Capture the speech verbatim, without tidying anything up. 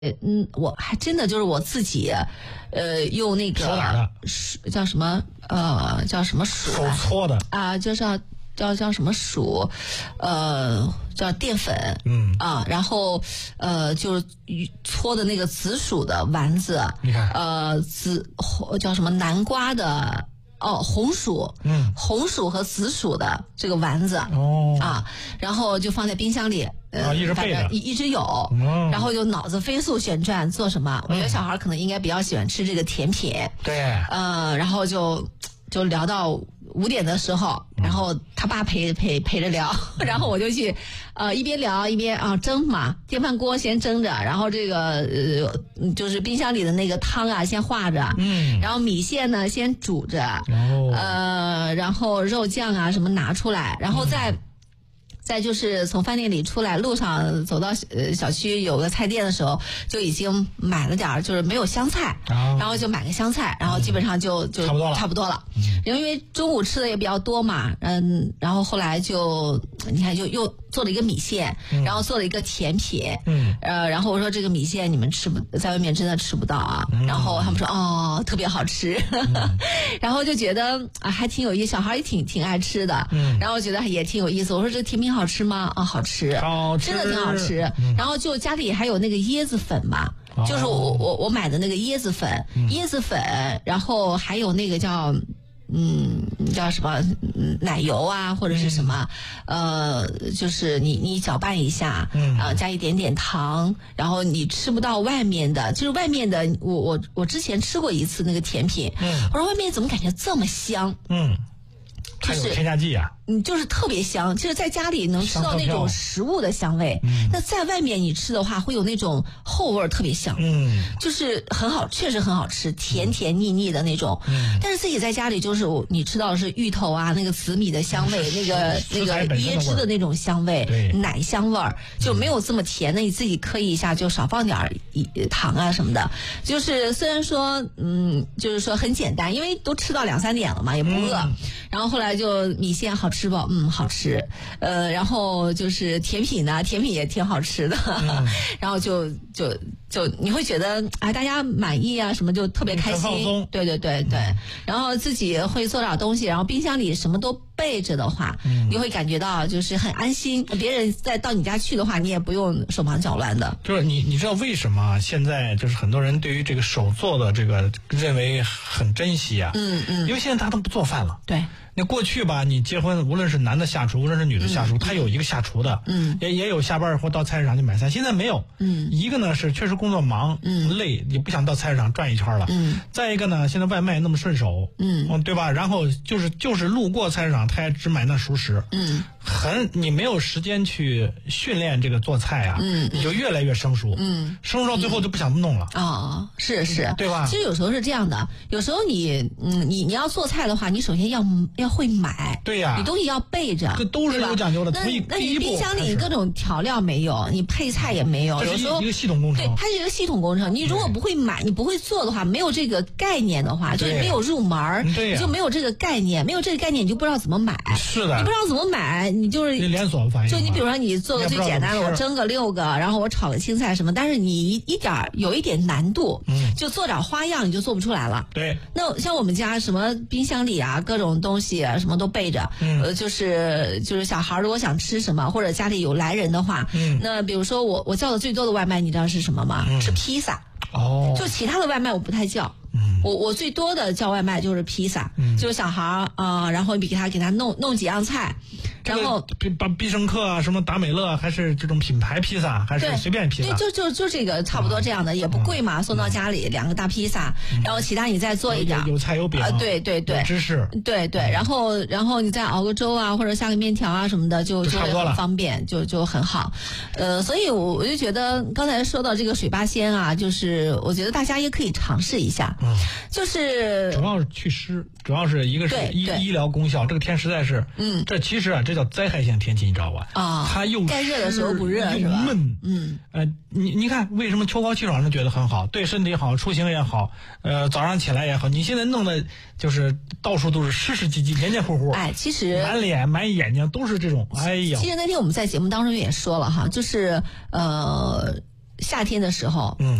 嗯，我还真的就是我自己，呃，用那个手哪的叫什么呃叫什么薯手搓的啊，就是要叫叫什么薯，呃，叫淀粉， 嗯啊，然后呃就是搓的那个紫薯的丸子， 你看， 呃，紫叫什么南瓜的。哦，红薯， 嗯， 红薯和紫薯的这个丸子， 哦啊，然后就放在冰箱里，呃， 啊、一直备着， 一一直有、哦，然后就脑子飞速旋转，做什么？我觉得小孩可能应该比较喜欢吃这个甜品， 对， 呃，然后就就聊到五点的时候，然后他爸陪陪陪着聊，然后我就去，呃，一边聊一边啊蒸嘛，电饭锅先蒸着，然后这个呃就是冰箱里的那个汤啊先化着， 嗯， 然后米线呢先煮着， 哦， 呃，然后肉酱啊什么拿出来，然后再。嗯再就是从饭店里出来，路上走到呃小区有个菜店的时候，就已经买了点儿，就是没有香菜， 哦、 然后就买个香菜，然后基本上就、嗯、就差不多了， 差不多了。嗯、因为中午吃的也比较多嘛，嗯，然后后来就你看就又做了一个米线，嗯、然后做了一个甜品，嗯，呃，然后我说这个米线你们吃不在外面真的吃不到啊，嗯、然后他们说哦特别好吃，嗯、然后就觉得啊还挺有意思，小孩也挺挺爱吃的，嗯，然后觉得也挺有意思。我说这个甜品好吃吗？啊，好吃， 好吃， 真的挺好吃。嗯、然后就家里还有那个椰子粉嘛，哦、就是我我我买的那个椰子粉，嗯、椰子粉，然后还有那个叫嗯叫什么奶油啊或者是什么，嗯、呃，就是你你搅拌一下，嗯，啊、呃，加一点点糖，然后你吃不到外面的，就是外面的，我我我之前吃过一次那个甜品，嗯，我说外面怎么感觉这么香， 嗯。还有添加剂啊， 嗯，就是特别香。就是在家里能吃到那种食物的香味，嗯、那在外面你吃的话，会有那种后味儿，特别香。嗯，就是很好，确实很好吃，甜甜腻腻的那种。嗯，但是自己在家里，就是你吃到的是芋头啊，那个紫米的香味，那个那个椰汁的那种香味，奶香味儿，就没有这么甜。那你自己刻意一下，就少放点儿糖啊什么的。就是虽然说，嗯，就是说很简单，因为都吃到两三点了嘛，也不饿。嗯、然后后来。就米线好吃不？嗯，好吃。呃，然后就是甜品呢，甜品也挺好吃的。嗯、然后就就就你会觉得哎，大家满意啊，什么就特别开心。对对对对。嗯、然后自己会做点东西，然后冰箱里什么都备着的话，嗯、你会感觉到就是很安心。别人再到你家去的话，你也不用手忙脚乱的。 就是你你知道为什么现在就是很多人对于这个手做的这个认为很珍惜啊？嗯嗯。因为现在大家都不做饭了。 对。 那过去吧，你结婚，无论是男的下厨，无论是女的下厨，嗯、他有一个下厨的，嗯，也也有下班或到菜市场去买菜。现在没有，嗯，一个呢是确实工作忙，嗯，累，你不想到菜市场转一圈了，嗯，再一个呢，现在外卖那么顺手，嗯，对吧？然后就是就是路过菜市场，他也只买那熟食，嗯，很你没有时间去训练这个做菜啊，嗯，你就越来越生疏，嗯，生疏到最后就不想弄了， 啊、哦，是是， 对吧？ 其实有时候是这样的，有时候你，嗯，你你要做菜的话，你首先要。要会买， 对呀、啊， 你东西要备着， 这都是有讲究的。 那那你冰箱里各种调料没有，你配菜也没有， 这是有时候一个系统工程， 对，它是一个系统工程。你如果不会买，你不会做的话，没有这个概念的话，就没有入门， 对、啊， 你就没有这个概念，没有这个概念，你就不知道怎么买。 是的， 你不知道怎么买，你就是连锁反应。 就你比如说，你做个最简单的，我蒸个六个，然后我炒个青菜什么，但是你一一点有一点难度，嗯，就做点花样，你就做不出来了。 对， 那像我们家什么冰箱里啊，各种东西啊，什么都备着，嗯，呃，就是就是小孩如果想吃什么，或者家里有来人的话，嗯，那比如说我我叫的最多的外卖，你知道是什么吗？嗯、是披萨。 哦， 就其他的外卖我不太叫。嗯，我我最多的叫外卖就是披萨，嗯，就是小孩啊、呃，然后你给他给他弄弄几样菜，然后必必胜客啊，什么达美乐，还是这种品牌披萨，还是随便披萨？ 对，就就就这个差不多这样的，嗯、也不贵嘛，嗯、送到家里两个大披萨，嗯、然后其他你再做一点， 有, 有菜有饼， 呃，对对对， 有芝士， 对对，然后然后你再熬个粥啊，或者下个面条啊什么的，就就很方便，就就很好。呃，所以我我就觉得刚才说到这个水八仙啊，就是我觉得大家也可以尝试一下，嗯，就是。是主要是祛湿，主要是一个是医医疗功效。这个天实在是，嗯，这其实啊，这叫灾害性天气，你知道吧？啊，它又该热的时候不热， 又闷， 嗯， 呃，你你看为什么秋高气爽人觉得很好，对身体好，出行也好，呃，早上起来也好。你现在弄的就是到处都是湿湿唧唧、黏黏糊糊， 哎，其实满脸满眼睛都是这种，哎呀。 其实那天我们在节目当中也说了哈，就是呃。 夏天的时候， 嗯。